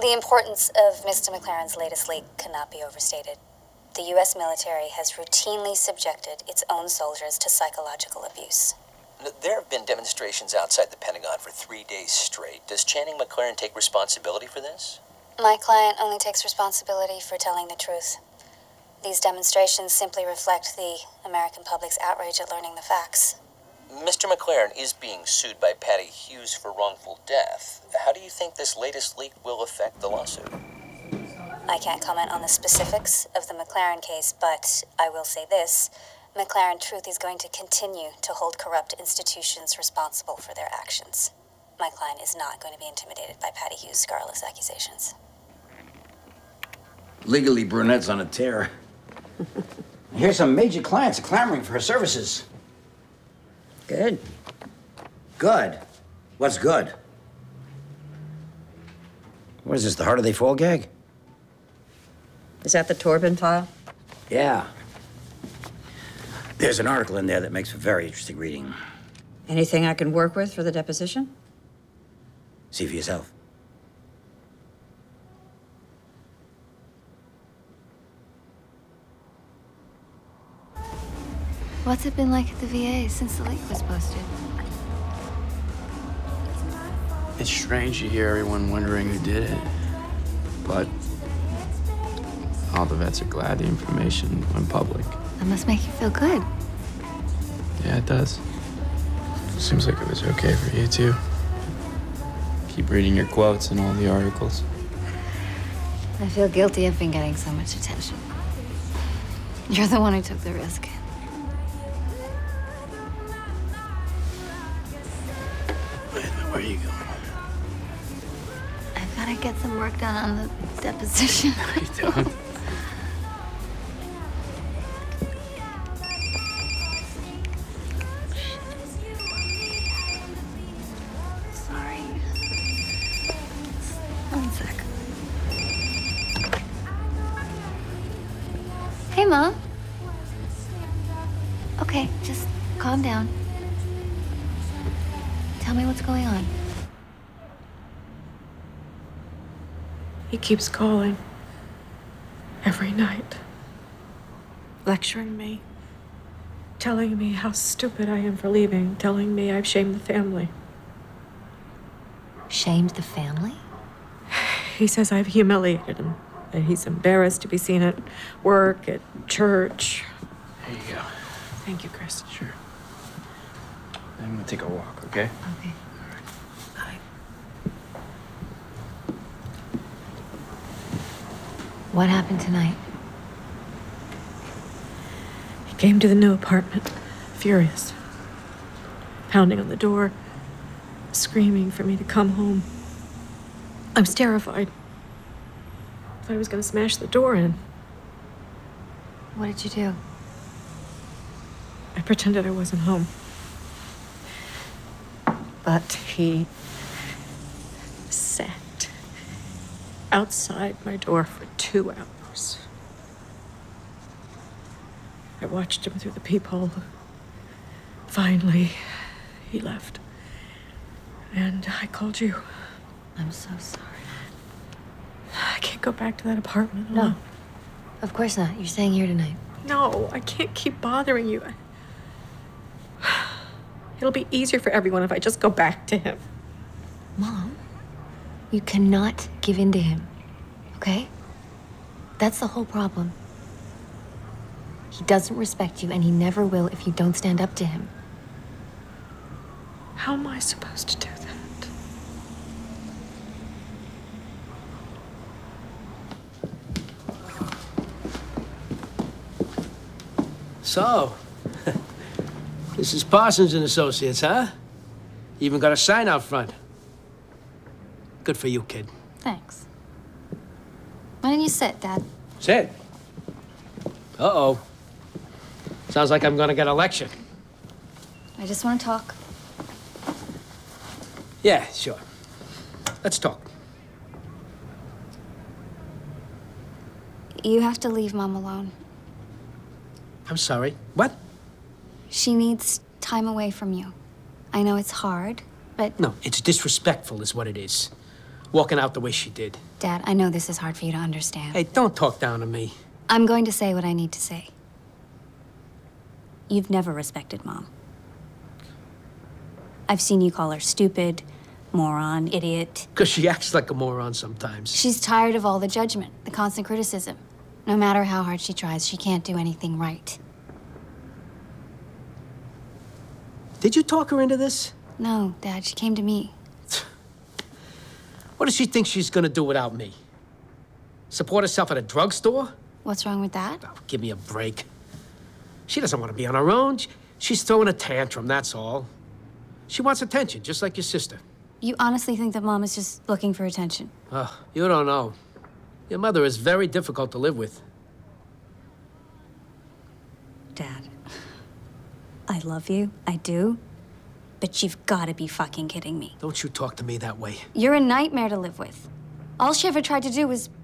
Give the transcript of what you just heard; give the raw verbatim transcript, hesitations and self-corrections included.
The importance of Mister McLaren's latest leak cannot be overstated. The U S military has routinely subjected its own soldiers to psychological abuse. There have been demonstrations outside the Pentagon for three days straight. Does Channing McLaren take responsibility for this? My client only takes responsibility for telling the truth. These demonstrations simply reflect the American public's outrage at learning the facts. Mister McLaren is being sued by Patty Hughes for wrongful death. How do you think this latest leak will affect the lawsuit? I can't comment on the specifics of the McLaren case, but I will say this. McLaren Truth is going to continue to hold corrupt institutions responsible for their actions. My client is not going to be intimidated by Patty Hughes' scurrilous accusations. Legally, Brunette's on a tear. Here's some major clients clamoring for her services. Good. Good? What's good? What is this, the Harder They Fall gag? Is that the Torben file? Yeah. There's an article in there that makes for very interesting reading. Anything I can work with for the deposition? See for yourself. What's it been like at the V A since the leak was posted? It's strange to hear everyone wondering who did it, but all the vets are glad the information went public. That must make you feel good. Yeah, it does. Seems like it was okay for you, too. Keep reading your quotes in all the articles. I feel guilty of been getting so much attention. You're the one who took the risk. Wait, where are you going? I've got to get some work done on the deposition. No, you don't. Sorry. One sec. Hey, Mom. Okay, just calm down. Tell me what's going on. He keeps calling every night, lecturing me, telling me how stupid I am for leaving, telling me I've shamed the family. Shamed the family? He says I've humiliated him, that he's embarrassed to be seen at work, at church. There you go. Thank you, Chris. Sure. I'm gonna take a walk, okay? Okay. Bye. What happened tonight? He came to the new apartment, furious, pounding on the door, screaming for me to come home. I was terrified. I thought he was going to smash the door in. What did you do? I pretended I wasn't home. But he sat outside my door for two hours. I watched him through the peephole. Finally, he left. And I called you. I'm so sorry. I can't go back to that apartment alone. No. Of course not. You're staying here tonight. No, I can't keep bothering you. It'll be easier for everyone if I just go back to him. Mom, you cannot give in to him, okay? That's the whole problem. He doesn't respect you, and he never will if you don't stand up to him. How am I supposed to do that? So, this is Parsons and Associates, huh? You even got a sign out front. Good for you, kid. Thanks. Why don't you sit, Dad? Sit. Uh-oh. Sounds like I'm gonna get a lecture. I just want to talk. Yeah, sure. Let's talk. You have to leave Mom alone. I'm sorry. What? She needs time away from you. I know it's hard, but... No, it's disrespectful is what it is. Walking out the way she did. Dad, I know this is hard for you to understand. Hey, don't talk down to me. I'm going to say what I need to say. You've never respected Mom. I've seen you call her stupid, moron, idiot. Because she acts like a moron sometimes. She's tired of all the judgment, the constant criticism. No matter how hard she tries, she can't do anything right. Did you talk her into this? No, Dad, she came to me. What does she think she's gonna do without me? Support herself at a drugstore? What's wrong with that? Oh, give me a break. She doesn't want to be on her own. She's throwing a tantrum, that's all. She wants attention, just like your sister. You honestly think that Mom is just looking for attention? Oh, you don't know. Your mother is very difficult to live with. Dad, I love you, I do. But you've got to be fucking kidding me. Don't you talk to me that way. You're a nightmare to live with. All she ever tried to do was